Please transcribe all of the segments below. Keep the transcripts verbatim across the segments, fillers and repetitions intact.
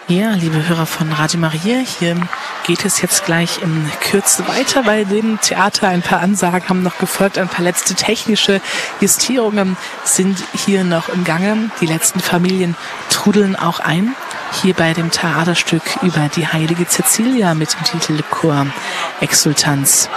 Ja, liebe Hörer von Radio Maria, hier geht es jetzt gleich in Kürze weiter bei dem Theater. Ein paar Ansagen haben noch gefolgt, ein paar letzte technische Justierungen sind hier noch im Gange. Die letzten Familien trudeln auch ein. Hier bei dem Theaterstück über die heilige Cäcilia mit dem Titel Chor Exultanz.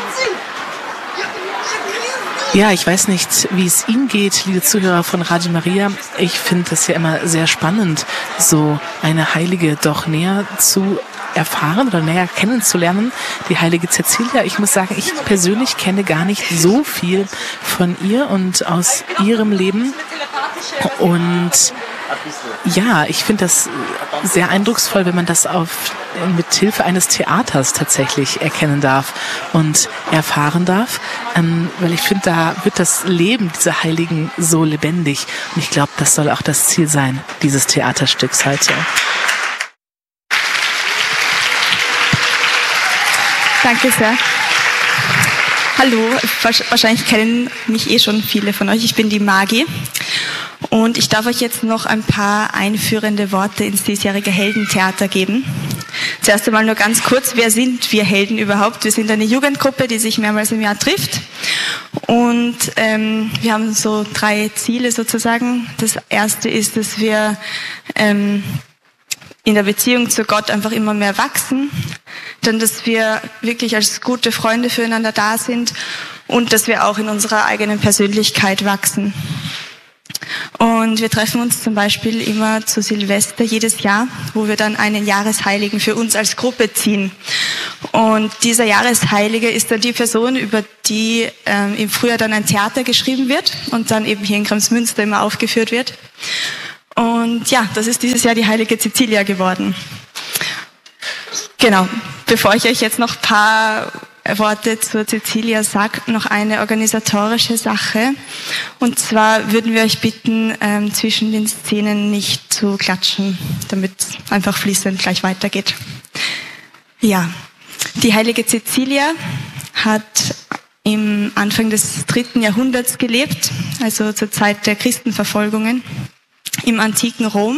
Ja, ich weiß nicht, wie es Ihnen geht, liebe Zuhörer von Radio Maria. Ich finde es ja immer sehr spannend, so eine Heilige doch näher zu erfahren oder näher kennenzulernen, die heilige Cäcilia. Ich muss sagen, ich persönlich kenne gar nicht so viel von ihr und aus ihrem Leben. Und ja, ich finde das sehr eindrucksvoll, wenn man das auf, mit Hilfe eines Theaters tatsächlich erkennen darf und erfahren darf, ähm, weil ich finde, da wird das Leben dieser Heiligen so lebendig. Und ich glaube, das soll auch das Ziel sein, dieses Theaterstücks heute. Danke sehr. Hallo, wahrscheinlich kennen mich eh schon viele von euch. Ich bin die Magi. Und ich darf euch jetzt noch ein paar einführende Worte ins diesjährige Heldentheater geben. Zuerst einmal nur ganz kurz, wer sind wir Helden überhaupt? Wir sind eine Jugendgruppe, die sich mehrmals im Jahr trifft. Und ähm, wir haben so drei Ziele sozusagen. Das erste ist, dass wir ähm, in der Beziehung zu Gott einfach immer mehr wachsen. Dann, dass wir wirklich als gute Freunde füreinander da sind. Und dass wir auch in unserer eigenen Persönlichkeit wachsen. Und wir treffen uns zum Beispiel immer zu Silvester jedes Jahr, wo wir dann einen Jahresheiligen für uns als Gruppe ziehen. Und dieser Jahresheilige ist dann die Person, über die ähm, im Frühjahr dann ein Theater geschrieben wird und dann eben hier in Kremsmünster immer aufgeführt wird. Und ja, das ist dieses Jahr die heilige Cäcilia geworden. Genau, bevor ich euch jetzt noch ein paar Worte zur Cäcilia sagt, noch eine organisatorische Sache. Und zwar würden wir euch bitten, ähm, zwischen den Szenen nicht zu klatschen, damit es einfach fließend gleich weitergeht. Ja, die heilige Cäcilia hat im Anfang des dritten Jahrhunderts gelebt, also zur Zeit der Christenverfolgungen im antiken Rom.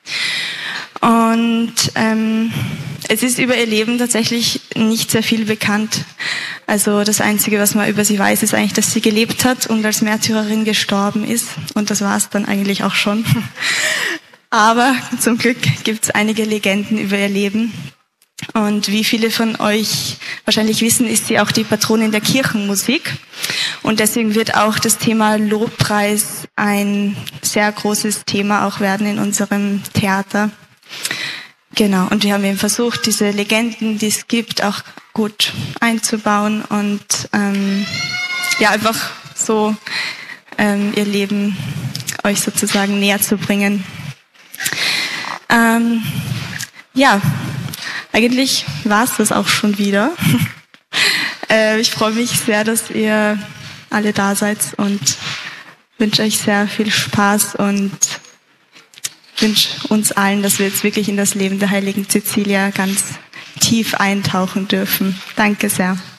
Und ähm, es ist über ihr Leben tatsächlich nicht sehr viel bekannt. Also das Einzige, was man über sie weiß, ist eigentlich, dass sie gelebt hat und als Märtyrerin gestorben ist. Und das war es dann eigentlich auch schon. Aber zum Glück gibt es einige Legenden über ihr Leben. Und wie viele von euch wahrscheinlich wissen, ist sie auch die Patronin der Kirchenmusik. Und deswegen wird auch das Thema Lobpreis ein sehr großes Thema auch werden in unserem Theater. Genau, und wir haben eben versucht, diese Legenden, die es gibt, auch gut einzubauen und ähm, ja, einfach so ähm, ihr Leben euch sozusagen näher zu bringen. Ähm, ja, eigentlich war es das auch schon wieder. äh, ich freue mich sehr, dass ihr alle da seid und wünsche euch sehr viel Spaß und wünsche uns allen, dass wir jetzt wirklich in das Leben der heiligen Cäcilia ganz tief eintauchen dürfen. Danke sehr.